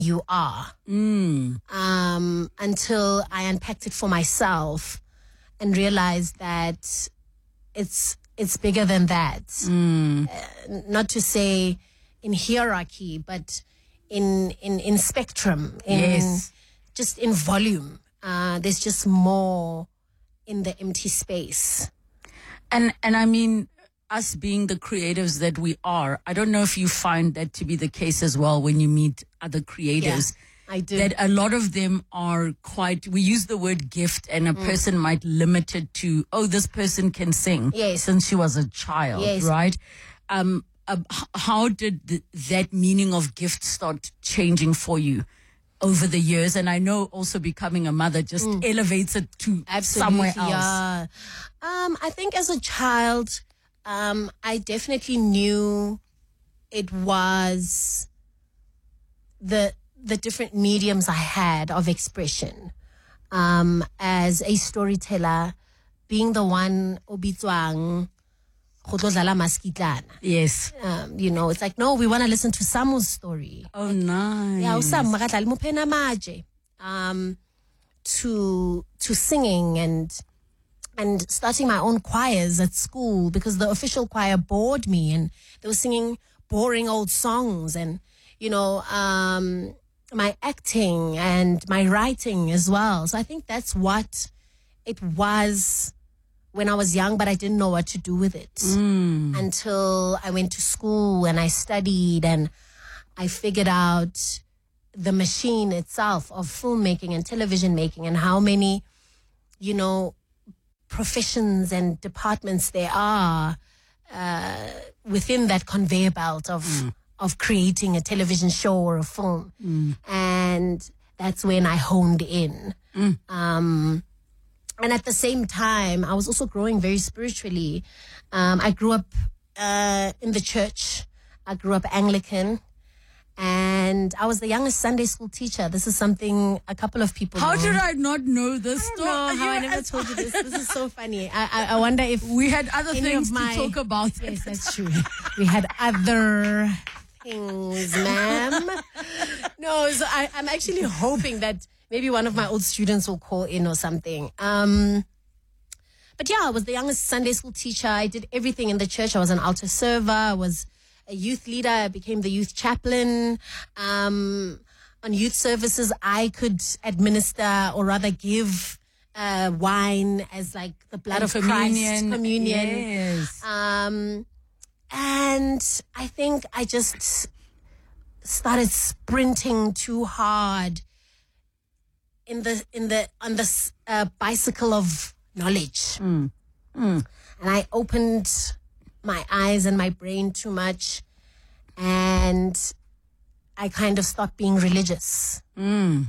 you are. Until I unpacked it for myself and realized that it's bigger than that. Not to say in hierarchy, but in spectrum, just in volume. There's just more in the empty space. And I mean, us being the creatives that we are, I don't know if you find that to be the case as well when you meet other creators. Yeah, I do. That a lot of them are we use the word gift, and a person might limit it to, this person can sing since she was a child, right? How did that meaning of gift start changing for you over the years? And I know also becoming a mother just elevates it to somewhere else. Yeah. I think as a child, I definitely knew it was the different mediums I had of expression. As a storyteller, being the one obitswang go tlo dlala maskitlana. Yes. It's like, no, we want to listen to Samu's story. Oh, nice. Yeah, Sam makadlala mo phena maje. To singing and starting my own choirs at school, because the official choir bored me and they were singing boring old songs, and my acting and my writing as well. So I think that's what it was when I was young, but I didn't know what to do with it until I went to school and I studied and I figured out the machine itself of filmmaking and television making and how many, professions and departments there are within that conveyor belt of creating a television show or a film. And that's when I honed in. And at the same time, I was also growing very spiritually. I grew up in the church. I grew up Anglican. And I was the youngest Sunday school teacher. This is something a couple of people How know. did I not know this story? I don't know how I never told you this. This is so funny. I wonder if we had other things to talk about. Yes, that's true. We had other things, ma'am. No, so I'm actually hoping that maybe one of my old students will call in or something. But yeah, I was the youngest Sunday school teacher. I did everything in the church. I was an altar server. I was a youth leader. I became the youth chaplain. On youth services, I could administer or rather give wine as like the blood of Christ. Communion. Yes. And I think I just started sprinting too hard on this bicycle of knowledge. And I opened my eyes and my brain too much, and I kind of stopped being religious. And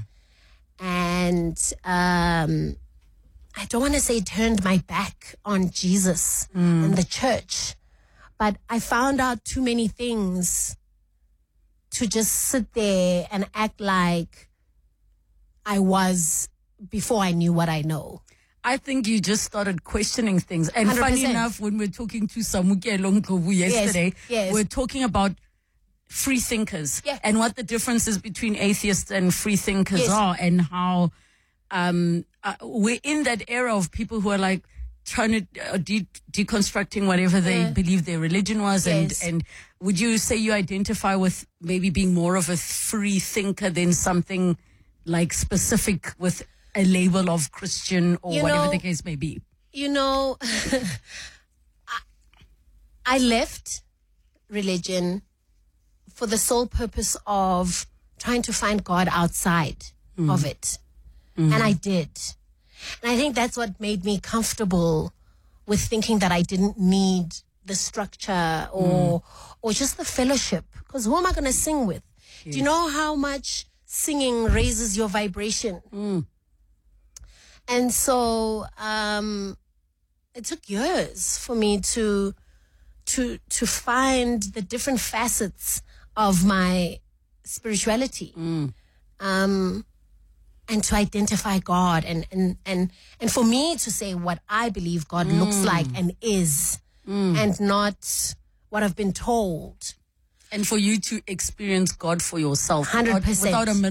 I don't want to say turned my back on Jesus and the church, but I found out too many things to just sit there and act like I was before I knew what I know. I think you just started questioning things. And 100%. Funny enough, when we're talking to Samukelo Ndlovu yesterday, yes. we're talking about free thinkers and what the difference is between atheists and free thinkers are, and how we're in that era of people who are like trying to deconstructing whatever they believe their religion was. And would you say you identify with maybe being more of a free thinker than something like specific with a label of Christian or whatever the case may be? I left religion for the sole purpose of trying to find God outside of it. And I did. And I think that's what made me comfortable with thinking that I didn't need the structure or just the fellowship. Because who am I going to sing with? Yes. Do you know how much singing raises your vibration? And so it took years for me to find the different facets of my spirituality, and to identify God, and for me to say what I believe God looks like and is, and not what I've been told. And for you to experience God for yourself 100%. without a